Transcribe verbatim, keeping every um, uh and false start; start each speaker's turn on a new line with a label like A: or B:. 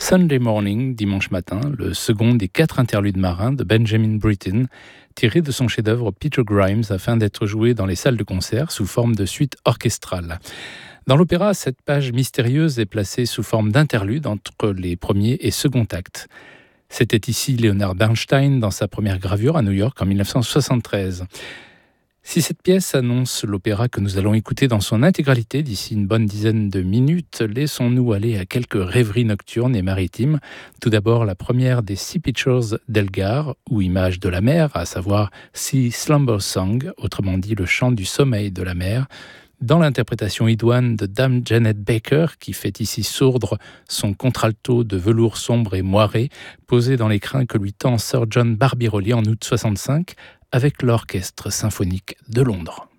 A: Sunday Morning, dimanche matin, le second des quatre interludes marins de Benjamin Britten, tiré de son chef-d'œuvre Peter Grimes afin d'être joué dans les salles de concert sous forme de suite orchestrale. Dans l'opéra, cette page mystérieuse est placée sous forme d'interlude entre les premiers et seconds actes. C'était ici Leonard Bernstein dans sa première gravure à New York en dix-neuf cent soixante-treize. Si cette pièce annonce l'opéra que nous allons écouter dans son intégralité d'ici une bonne dizaine de minutes, laissons-nous aller à quelques rêveries nocturnes et maritimes. Tout d'abord, la première des Sea Pictures d'Elgar, ou Images de la mer, à savoir Sea Slumber Song, autrement dit le chant du sommeil de la mer, dans l'interprétation idoine de Dame Janet Baker, qui fait ici sourdre son contralto de velours sombre et moiré, posé dans les crins que lui tend Sir John Barbirolli en août soixante-cinq, avec l'Orchestre symphonique de Londres.